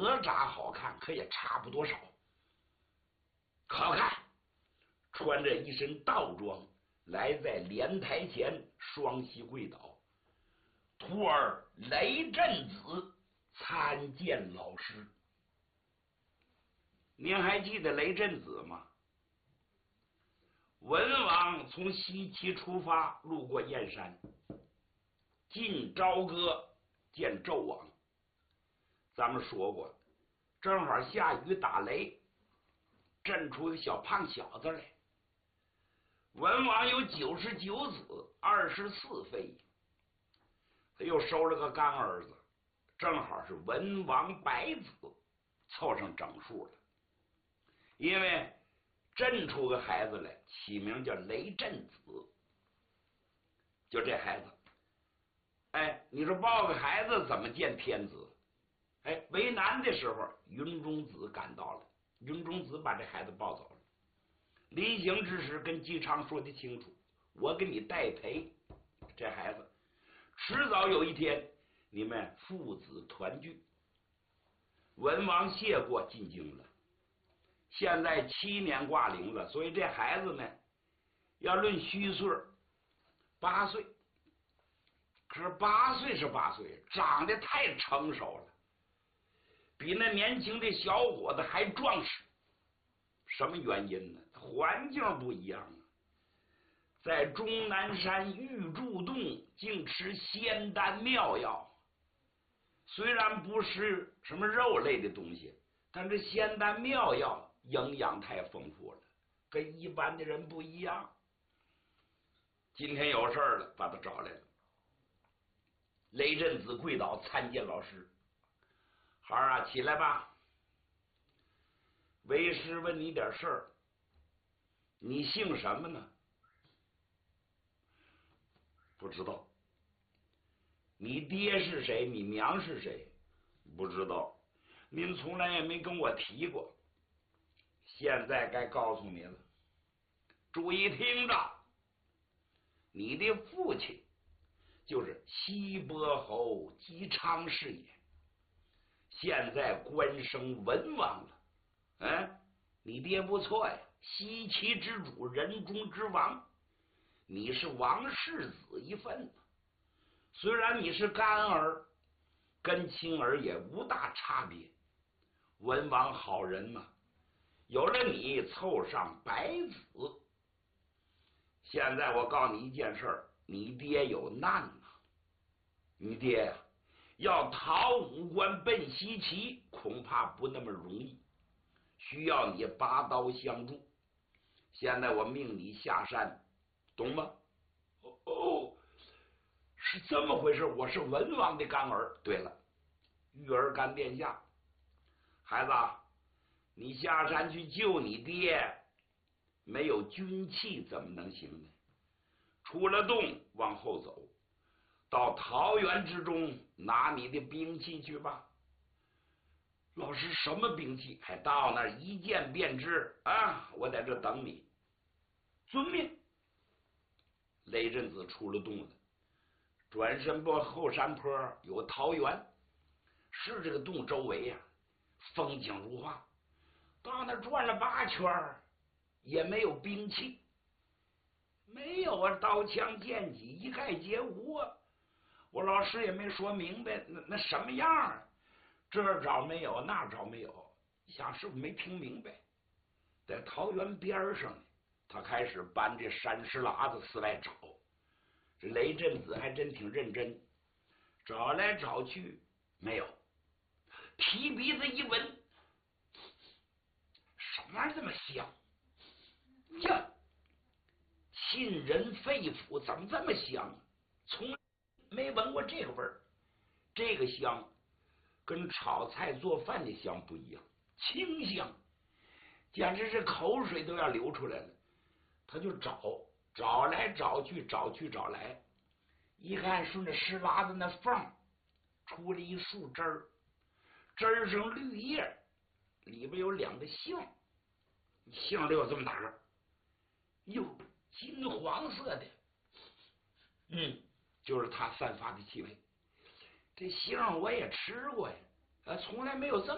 哪吒好看，可也差不多少。好看，穿着一身道装，来在莲台前，双膝跪倒，徒儿雷震子参见老师。您还记得雷震子吗？文王从西岐出发，路过燕山，进朝歌见纣王。咱们说过，正好下雨打雷，震出一个小胖小子来。文王有99子，24妃，他又收了个干儿子，正好是文王百子，凑上整数了。因为震出个孩子来，起名叫雷震子。就这孩子，哎，你说抱个孩子怎么见天子？哎，为难的时候，云中子赶到了，云中子把这孩子抱走了。临行之时，跟姬昌说的清楚，我给你代陪这孩子，迟早有一天你们父子团聚。文王谢过进京了，现在7年挂零了，所以这孩子呢，要论虚岁8岁。可是8岁是8岁，长得太成熟了，比那年轻的小伙子还壮实。什么原因呢？环境不一样啊。在终南山玉柱洞竟吃仙丹妙药，虽然不是什么肉类的东西，但这仙丹妙药营养太丰富了，跟一般的人不一样。今天有事了，把他找来了。雷震子跪倒参见老师。孩儿啊，起来吧，为师问你点事儿，你姓什么呢？不知道。你爹是谁？你娘是谁？不知道。您从来也没跟我提过。现在该告诉你了，注意听着，你的父亲就是西伯侯姬昌是也，现在官升文王了。你爹不错呀，西岐之主，人中之王，你是王世子一份。虽然你是干儿，跟亲儿也无大差别。文王好人嘛，有了你凑上百子。现在我告诉你一件事儿，你爹有难呐。你爹呀，要逃五关奔西岐，恐怕不那么容易，需要你拔刀相助。现在我命你下山，懂吗？哦，是这么回事，我是文王的干儿。对了，玉儿干殿下，孩子，你下山去救你爹，没有军器怎么能行呢？出了洞往后走，到桃园之中拿你的兵器去吧。老师，什么兵器？还到那儿一见便知啊！我在这等你。遵命。雷震子出了洞了，转身过后山坡有桃园，是这个洞周围呀，风景如画。到那转了8圈，也没有兵器，没有啊，刀枪剑戟一概皆无啊。我老师也没说明白，那什么样啊？这儿找没有，那儿找没有，想师傅没听明白。在桃园边上呢，他开始搬这山石喇子四外找。这雷震子还真挺认真，找来找去没有，提鼻子一闻，什么玩意儿这么香呀？沁人肺腑，怎么这么香？从来没闻过这个味儿。这个香跟炒菜做饭的香不一样，清香，简直是口水都要流出来了。他就找来找去，找来，一看顺着石喇子那缝出了一树枝儿，枝儿上绿叶，里边有2个杏，杏里有这么大个，哟，金黄色的，就是它散发的气味。这杏我也吃过呀，从来没有这么